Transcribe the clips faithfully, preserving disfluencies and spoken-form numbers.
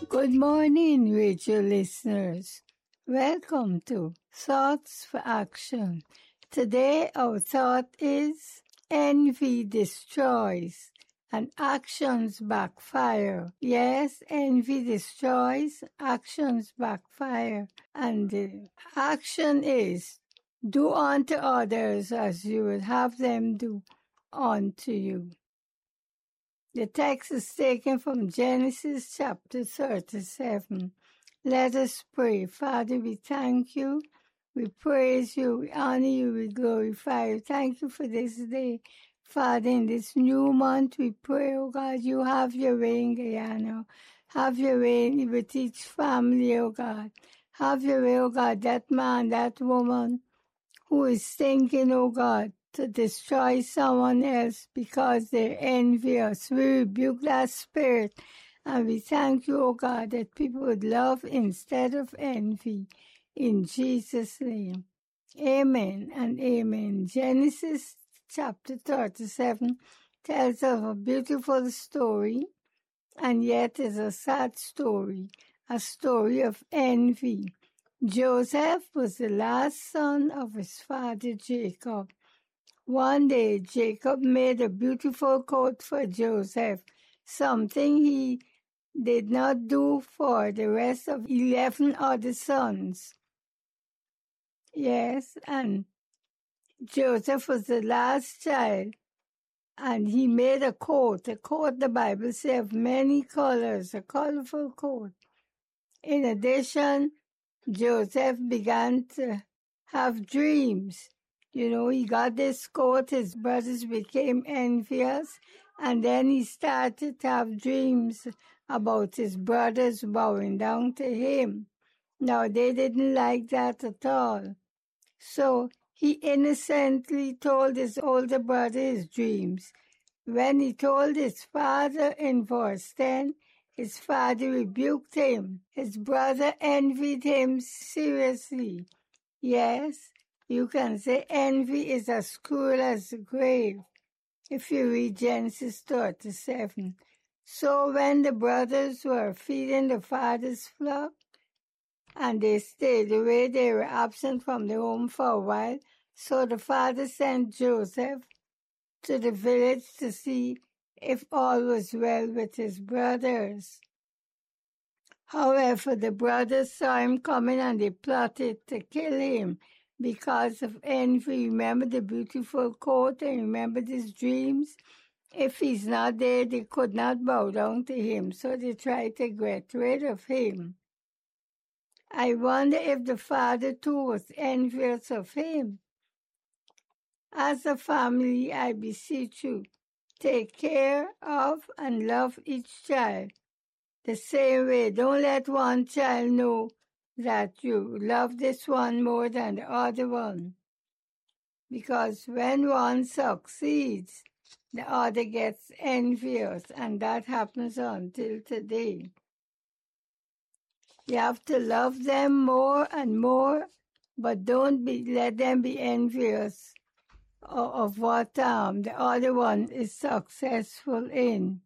Good morning, radio listeners. Welcome to Thoughts for Action. Today our thought is envy destroys and actions backfire. Yes, envy destroys, actions backfire. And the action is do unto others as you would have them do unto you. The text is taken from Genesis chapter thirty-seven. Let us pray. Father, we thank you. We praise you. We honor you. We glorify you. Thank you for this day. Father, in this new month, we pray, oh God, you have your way in Guyana. Have your way with each family, oh God. Have your way, oh God, that man, that woman who is thinking, oh God, to destroy someone else because they're envious. We rebuke that spirit and we thank you, oh God, that people would love instead of envy. In Jesus' name, amen and amen. Genesis chapter thirty-seven tells of a beautiful story and yet is a sad story, a story of envy. Joseph was the last son of his father Jacob. One day, Jacob made a beautiful coat for Joseph, something he did not do for the rest of eleven other sons. Yes, and Joseph was the last child, and he made a coat, a coat, the Bible says, of many colors, a colorful coat. In addition, Joseph began to have dreams. You know, he got this coat, his brothers became envious, and then he started to have dreams about his brothers bowing down to him. Now, they didn't like that at all. So he innocently told his older brother his dreams. When he told his father in verse ten, his father rebuked him. His brother envied him seriously. Yes, you can say envy is as cruel as the grave if you read Genesis thirty-seven. So when the brothers were feeding the father's flock and they stayed away, they were absent from the home for a while. So the father sent Joseph to the village to see if all was well with his brothers. However, the brothers saw him coming and they plotted to kill him because of envy. Remember the beautiful coat and remember his dreams? If he's not there, they could not bow down to him, so they tried to get rid of him. I wonder if the father too was envious of him. As a family, I beseech you, take care of and love each child the same way. Don't let one child know that you love this one more than the other one. Because when one succeeds, the other gets envious, and that happens until today. You have to love them more and more, but don't be let them be envious of, of what um, the other one is successful in.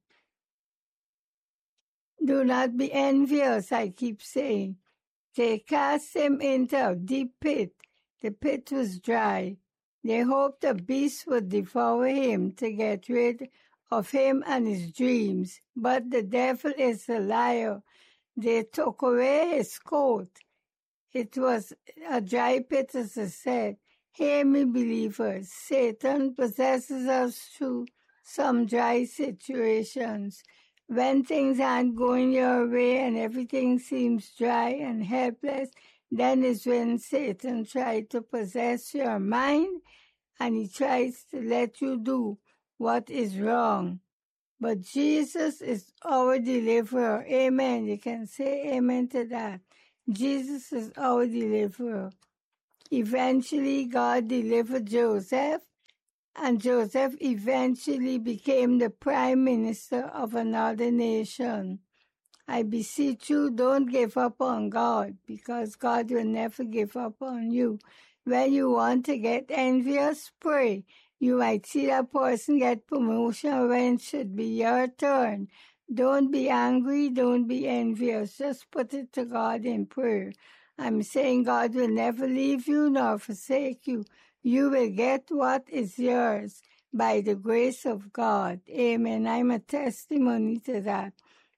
Do not be envious, I keep saying. They cast him into a deep pit. The pit was dry. They hoped a beast would devour him to get rid of him and his dreams. But the devil is a liar. They took away his coat. It was a dry pit, as I said. Hear me, believers. Satan possesses us through some dry situations. When things aren't going your way and everything seems dry and helpless, then is when Satan tries to possess your mind and he tries to let you do what is wrong. But Jesus is our deliverer. Amen. You can say amen to that. Jesus is our deliverer. Eventually, God delivered Joseph, and Joseph eventually became the prime minister of another nation. I beseech you, don't give up on God, because God will never give up on you. When you want to get envious, pray. You might see that person get promotion when it should be your turn. Don't be angry. Don't be envious. Just put it to God in prayer. I'm saying God will never leave you nor forsake you. You will get what is yours by the grace of God. Amen. I'm a testimony to that.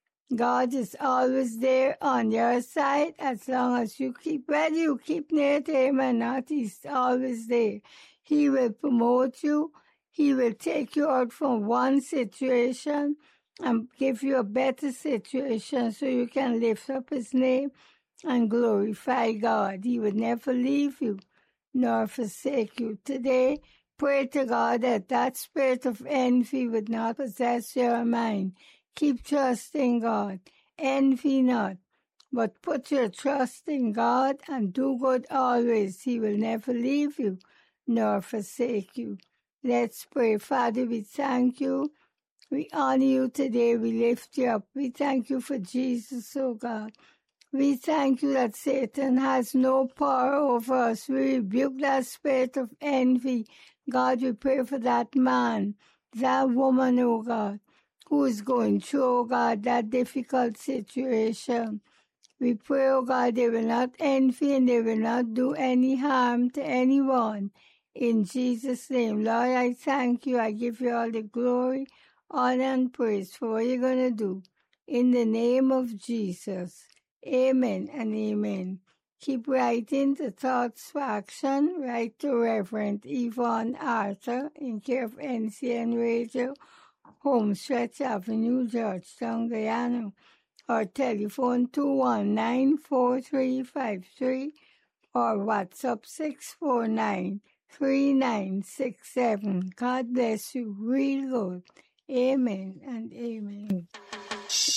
God is always there on your side as long as you keep, whether you keep near to Him or not, He's always there. He will promote you. He will take you out from one situation and give you a better situation so you can lift up His name and glorify God. He will never leave you nor forsake you. Today, pray to God that that spirit of envy would not possess your mind. Keep trusting God. Envy not, but put your trust in God and do good always. He will never leave you nor forsake you. Let's pray. Father, we thank you. We honor you today. We lift you up. We thank you for Jesus, oh God. We thank you that Satan has no power over us. We rebuke that spirit of envy. God, we pray for that man, that woman, oh God, who is going through, oh God, that difficult situation. We pray, oh God, they will not envy and they will not do any harm to anyone. In Jesus' name, Lord, I thank you. I give you all the glory, honor, and praise for what you're going to do. In the name of Jesus. Amen and amen. Keep writing the Thoughts for Action. Write to Reverend Yvonne Arthur in care of N C N Radio, Homestretch Avenue, Georgetown, Guyana, or telephone two one nine, four three five three or WhatsApp six four nine, three nine six seven. God bless you. Real good. Amen and amen.